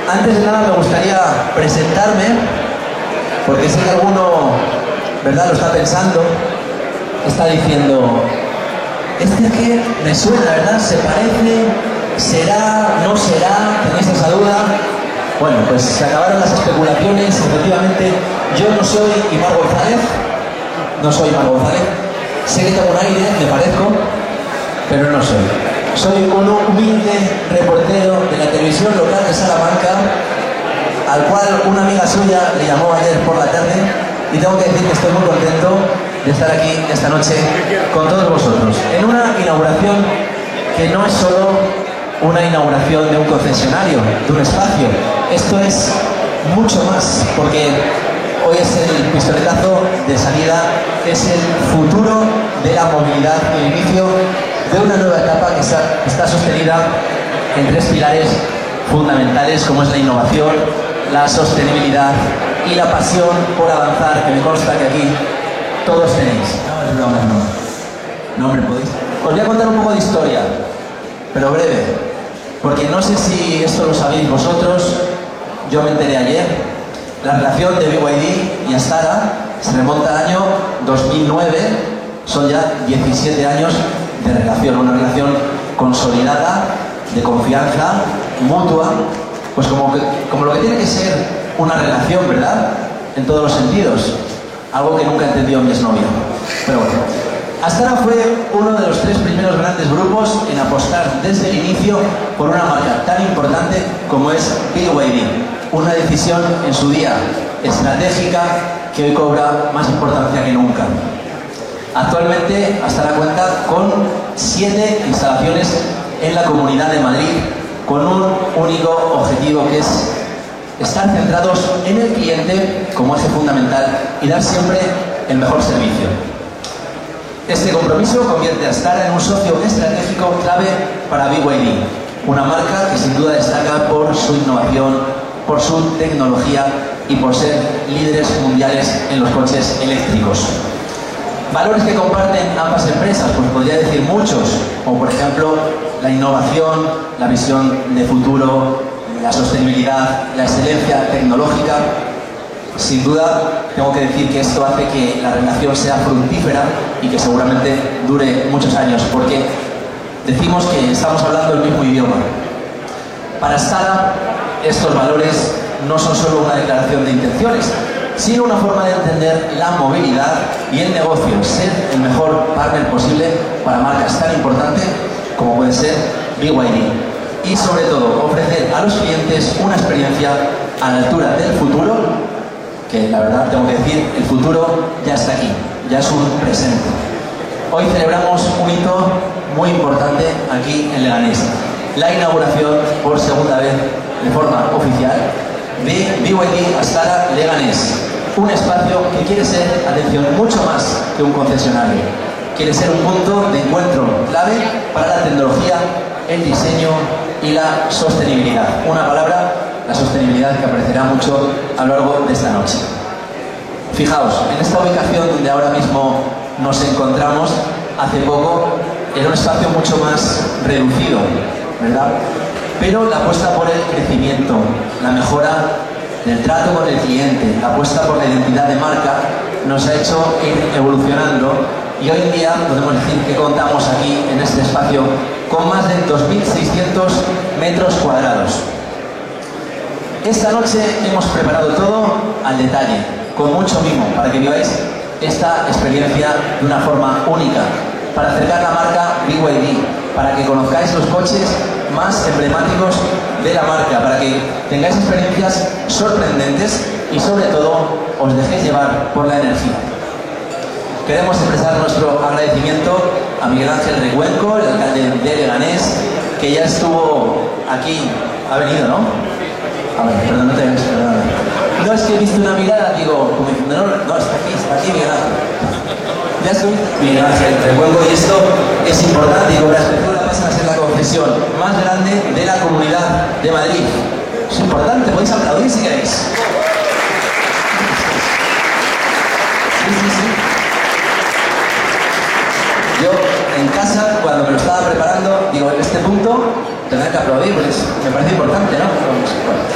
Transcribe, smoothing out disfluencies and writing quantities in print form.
Antes de nada me gustaría presentarme, porque sé que alguno, ¿verdad?, lo está pensando, está diciendo, este que me suena, ¿verdad?, se parece, será, no será, tenéis esa duda. Bueno, pues se acabaron las especulaciones, efectivamente, yo no soy Imar González, sé que tengo un aire, me parezco, pero no soy. Soy un humilde reportero de la televisión local de Salamanca, al cual una amiga suya le llamó ayer por la tarde, y tengo que decir que estoy muy contento de estar aquí esta noche con todos vosotros, en una inauguración que no es solo una inauguración de un concesionario, de un espacio. Esto es mucho más, porque hoy es el pistoletazo de salida, es el futuro de la movilidad, el inicio de una nueva etapa que está sostenida en tres pilares fundamentales, como es la innovación, la sostenibilidad y la pasión por avanzar, que me consta que aquí todos tenéis. No, hombre, podéis. Os voy a contar un poco de historia, pero breve, porque no sé si esto lo sabéis vosotros, yo me enteré ayer. La relación de BYD y Astara se remonta al año 2009, son ya 17 años de relación, una relación consolidada, de confianza mutua, pues como lo que tiene que ser una relación, ¿verdad?, en todos los sentidos, algo que nunca entendió mi exnovio. Pero bueno, Astara fue uno de los tres primeros grandes grupos en apostar desde el inicio por una marca tan importante como es BYD, una decisión en su día estratégica que hoy cobra más importancia que nunca. Actualmente Astara cuenta con 7 instalaciones en la Comunidad de Madrid, con un único objetivo, que es estar centrados en el cliente como eje fundamental y dar siempre el mejor servicio. Este compromiso convierte a Astara en un socio estratégico clave para BYD, una marca que sin duda destaca por su innovación, por su tecnología y por ser líderes mundiales en los coches eléctricos. Valores que comparten ambas empresas, pues podría decir muchos, como por ejemplo la innovación, la visión de futuro, la sostenibilidad, la excelencia tecnológica. Sin duda, tengo que decir que esto hace que la relación sea fructífera y que seguramente dure muchos años, porque decimos que estamos hablando el mismo idioma. Para Astara, estos valores no son solo una declaración de intenciones, sino una forma de entender la movilidad y el negocio, ser el mejor partner posible para marcas tan importantes como puede ser BYD. Y sobre todo, ofrecer a los clientes una experiencia a la altura del futuro, que la verdad tengo que decir, el futuro ya está aquí, ya es un presente. Hoy celebramos un hito muy importante aquí en Leganés, la inauguración por segunda vez de forma oficial de BYD Astara Leganés, un espacio que quiere ser, atención, mucho más que un concesionario. Quiere ser un punto de encuentro clave para la tecnología, el diseño y la sostenibilidad. Una palabra, la sostenibilidad, que aparecerá mucho a lo largo de esta noche. Fijaos, en esta ubicación donde ahora mismo nos encontramos, hace poco era un espacio mucho más reducido, ¿verdad? Pero la apuesta por el crecimiento, la mejora del trato con el cliente, la apuesta por la identidad de marca, nos ha hecho ir evolucionando, y hoy en día podemos decir que contamos aquí en este espacio con más de 2.600 metros cuadrados. Esta noche hemos preparado todo al detalle, con mucho mimo, para que viváis esta experiencia de una forma única, para acercar la marca BYD, para que conozcáis los coches más emblemáticos de la marca, para que tengáis experiencias sorprendentes y sobre todo os dejéis llevar por la energía. Queremos expresar nuestro agradecimiento a Miguel Ángel Recuenco, el alcalde de Leganés, que ya estuvo aquí, ha venido, ¿no? A ver, perdón, no te ves, perdón. No, es que he visto una mirada, digo, como diciendo, no, está aquí Miguel Ángel. Ya estuviste Miguel Ángel Recuenco, y esto es importante, y Obras Escritura pasa a ser la concesión más grande de la Comunidad de Madrid. Es importante, podéis aplaudir si queréis. Sí. Yo en casa, cuando me lo estaba preparando, digo, en este punto tendré que aplaudir, porque me parece importante, ¿no?